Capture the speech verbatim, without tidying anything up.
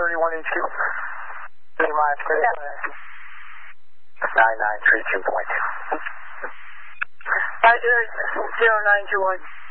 thirty-one E Q. nine nine three two point two. Roger, zero nine two one.